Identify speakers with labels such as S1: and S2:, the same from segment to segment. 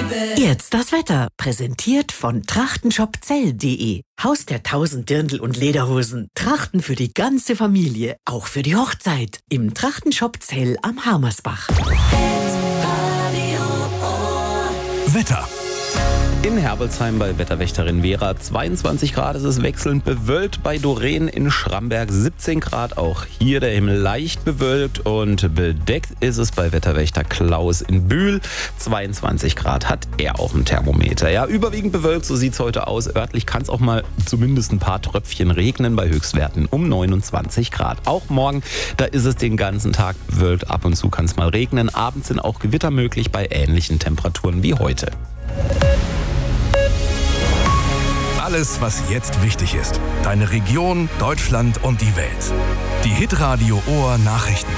S1: Jetzt das Wetter, präsentiert von trachtenshopzell.de. Haus der 1000 Dirndl und Lederhosen. Trachten für die ganze Familie, auch für die Hochzeit. Im Trachtenshop Zell am Harmersbach.
S2: Wetter.
S3: In Herbelsheim bei Wetterwächterin Vera 22 Grad, es ist wechselnd bewölkt. Bei Doreen in Schramberg 17 Grad, auch hier der Himmel leicht bewölkt und bedeckt ist es bei Wetterwächter Klaus in Bühl. 22 Grad hat er auf dem Thermometer. Ja, überwiegend bewölkt, so sieht es heute aus. Örtlich kann es auch mal zumindest ein paar Tröpfchen regnen bei Höchstwerten um 29 Grad. Auch morgen, da ist es den ganzen Tag bewölkt, ab und zu kann es mal regnen. Abends sind auch Gewitter möglich bei ähnlichen Temperaturen wie heute.
S2: Alles, was jetzt wichtig ist. Deine Region, Deutschland und die Welt. Die Hitradio Ohr Nachrichten.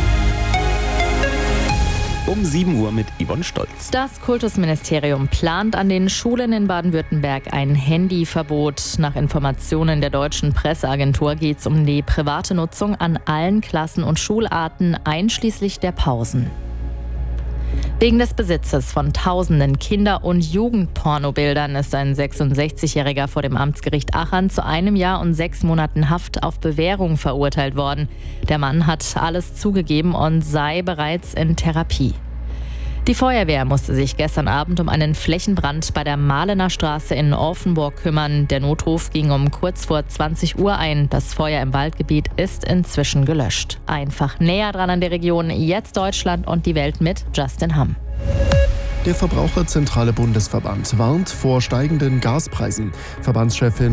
S3: Um 7 Uhr mit Yvonne Stolz.
S4: Das Kultusministerium plant an den Schulen in Baden-Württemberg ein Handyverbot. Nach Informationen der deutschen Presseagentur geht es um die private Nutzung an allen Klassen und Schularten, einschließlich der Pausen. Wegen des Besitzes von tausenden Kinder- und Jugendpornobildern ist ein 66-Jähriger vor dem Amtsgericht Aachen zu 1 Jahr und 6 Monaten Haft auf Bewährung verurteilt worden. Der Mann hat alles zugegeben und sei bereits in Therapie. Die Feuerwehr musste sich gestern Abend um einen Flächenbrand bei der Mahlener Straße in Offenburg kümmern. Der Notruf ging um kurz vor 20 Uhr ein. Das Feuer im Waldgebiet ist inzwischen gelöscht. Einfach näher dran an der Region, jetzt Deutschland und die Welt mit Justin Hamm.
S5: Der Verbraucherzentrale Bundesverband warnt vor steigenden Gaspreisen. Verbandschefin